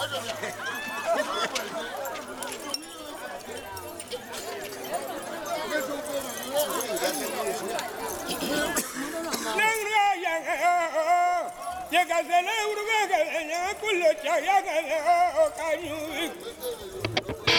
Ya que se le urge que le culo ya que le caño